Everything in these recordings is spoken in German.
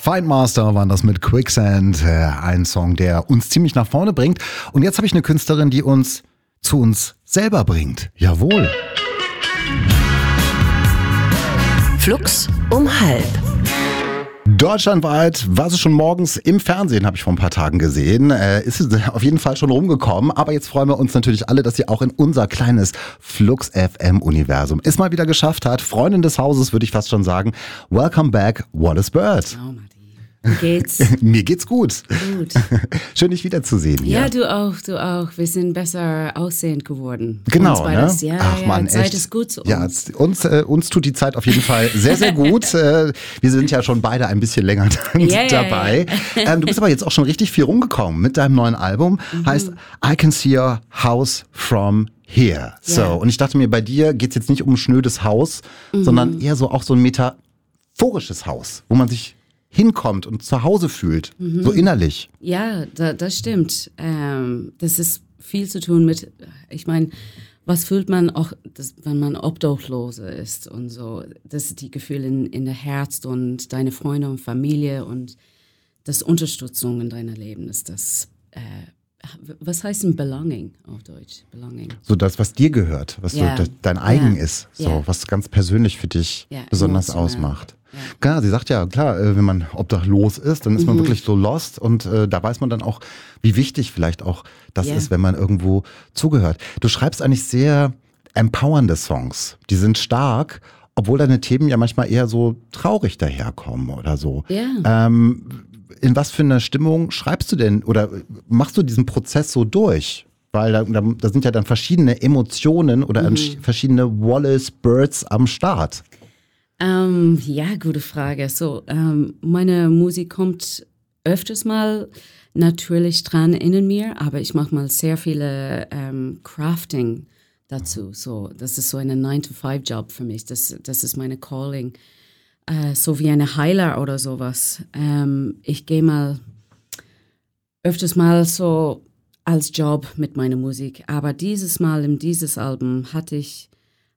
Findmaster waren das mit Quicksand, ein Song, der uns ziemlich nach vorne bringt. Und jetzt habe ich eine Künstlerin, die uns zu uns selber bringt. Jawohl. Flux um 12:30. Deutschlandweit war sie schon morgens im Fernsehen, habe ich vor ein paar Tagen gesehen. Ist sie auf jeden Fall schon rumgekommen. Aber jetzt freuen wir uns natürlich alle, dass sie auch in unser kleines Flux FM-Universum es mal wieder geschafft hat. Freundin des Hauses, würde ich fast schon sagen. Welcome back, Wallace Bird. Oh, Matti. Wie geht's? Mir geht's gut. Gut. Schön, dich wiederzusehen hier. Ja, du auch. Wir sind besser aussehend geworden. Genau, uns beides. ne? Ja, Ach ja, Mann, Zeit echt. ist gut zu uns. Ja, uns tut die Zeit auf jeden Fall sehr, sehr gut. Wir sind ja schon beide ein bisschen länger dabei. Ja. Du bist aber jetzt auch schon richtig viel rumgekommen mit deinem neuen Album. Heißt I Can See Your House From Here. So, und ich dachte mir, bei dir geht's jetzt nicht um ein schnödes Haus, sondern eher so auch so ein metaphorisches Haus, wo man sich hinkommt und zu Hause fühlt, so innerlich. Ja, das stimmt. Das ist viel zu tun mit, ich meine, was fühlt man auch, wenn man Obdachlose ist und so. Das ist die Gefühle in der Herz und deine Freunde und Familie und das Unterstützung in deinem Leben ist das. Was heißt denn Belonging auf Deutsch? Belonging. So das, was dir gehört, was so dein eigen ist, so was ganz persönlich für dich besonders ausmacht. Ja. Klar, sie sagt ja, klar, wenn man obdachlos ist, dann ist man wirklich so lost und da weiß man dann auch, wie wichtig vielleicht auch das ist, wenn man irgendwo zugehört. Du schreibst eigentlich sehr empowernde Songs, die sind stark, obwohl deine Themen ja manchmal eher so traurig daherkommen oder so. Ja. In was für einer Stimmung schreibst du denn oder machst du diesen Prozess so durch? Weil da sind ja dann verschiedene Emotionen oder verschiedene Wallace Birds am Start. Ja, gute Frage. So, meine Musik kommt öfters mal natürlich dran in mir, aber ich mache mal sehr viele Crafting dazu. So, das ist so ein 9-to-5-Job für mich. Das ist meine Calling. So wie eine Heiler oder sowas. Ich gehe mal öfters mal so als Job mit meiner Musik. Aber dieses Mal in dieses Album hatte ich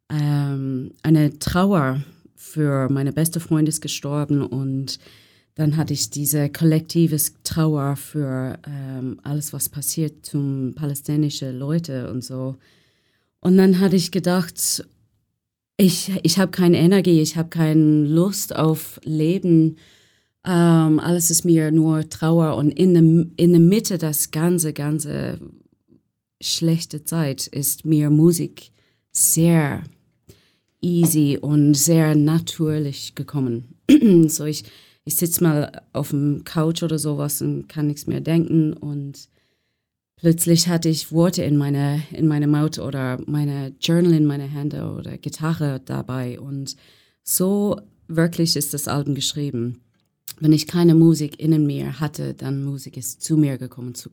eine Trauer für meine beste Freundin ist gestorben und dann hatte ich diese kollektive Trauer für alles, was passiert zum palästinensischen Leute und so. Und dann hatte ich gedacht, ich habe keine Energie, ich habe keine Lust auf Leben. Alles ist mir nur Trauer und in der Mitte das ganze schlechte Zeit ist mir Musik sehr easy und sehr natürlich gekommen. So ich sitze mal auf dem Couch oder sowas und kann nichts mehr denken und plötzlich hatte ich Worte in meine Mouth oder meine Journal in meine Hände oder Gitarre dabei und so wirklich ist das Album geschrieben. Wenn ich keine Musik in mir hatte, dann Musik ist zu mir gekommen, zu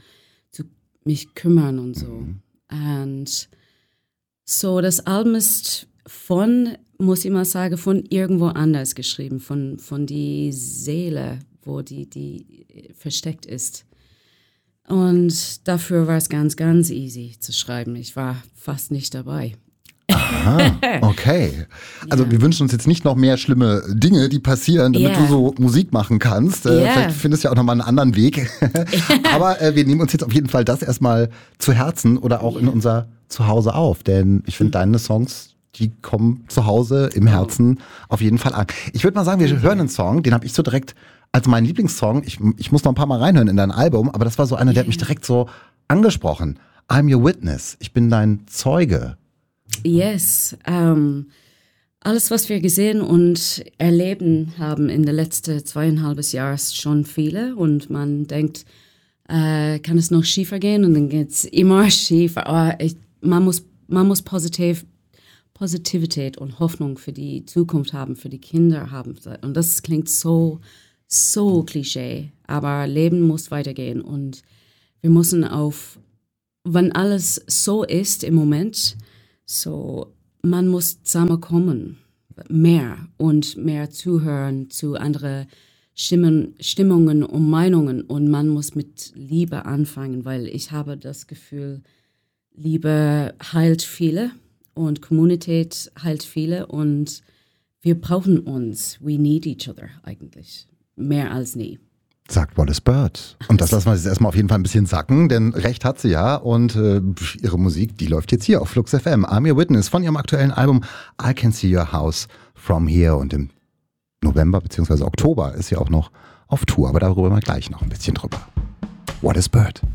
mich kümmern und so. Und so das Album ist muss ich mal sagen, von irgendwo anders geschrieben, von die Seele, wo die versteckt ist. Und dafür war es ganz, ganz easy zu schreiben. Ich war fast nicht dabei. Aha, okay. Also wir wünschen uns jetzt nicht noch mehr schlimme Dinge, die passieren, damit du so Musik machen kannst. Vielleicht findest du ja auch nochmal einen anderen Weg. Aber wir nehmen uns jetzt auf jeden Fall das erstmal zu Herzen oder auch in unser Zuhause auf. Denn ich finde deine Songs, die kommen zu Hause im Herzen auf jeden Fall an. Ich würde mal sagen, wir hören einen Song, den habe ich so direkt als meinen Lieblingssong. Ich muss noch ein paar Mal reinhören in dein Album, aber das war so einer, der hat mich direkt so angesprochen. I'm your witness. Ich bin dein Zeuge. Yes. Alles, was wir gesehen und erleben haben in den letzten 2,5 Jahren, ist schon viele. Und man denkt, kann es noch schiefer gehen? Und dann geht es immer schief. Aber man muss Positivität und Hoffnung für die Zukunft haben, für die Kinder haben. Und das klingt so Klischee. Aber Leben muss weitergehen. Und wir müssen wenn alles so ist im Moment, so, man muss zusammenkommen, mehr zuhören zu anderen Stimmungen und Meinungen und man muss mit Liebe anfangen, weil ich habe das Gefühl, Liebe heilt viele und Kommunität heilt viele und wir brauchen uns. We need each other eigentlich. mehr als nie. Sagt Wallis Bird. Und das lassen wir jetzt erstmal auf jeden Fall ein bisschen sacken, denn recht hat sie ja. Und ihre Musik, die läuft jetzt hier auf Flux FM. I'm Your Witness von ihrem aktuellen Album I Can See Your House From Here. Und im November bzw. Oktober ist sie auch noch auf Tour. Aber darüber mal gleich noch ein bisschen drüber. Wallis Bird.